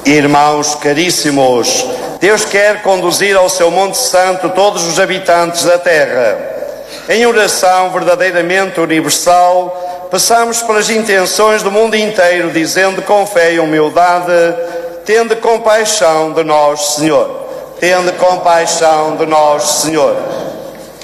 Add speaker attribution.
Speaker 1: Irmãos caríssimos, Deus quer conduzir ao seu Monte Santo todos os habitantes da terra. Em oração verdadeiramente universal, peçamos pelas intenções do mundo inteiro, dizendo com fé e humildade: tende compaixão de nós, Senhor. Tende compaixão de nós, Senhor.